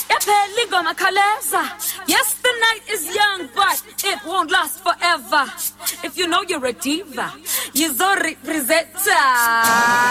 Yes, the night is young, but it won't last forever. If you know you're a diva, you're so representa.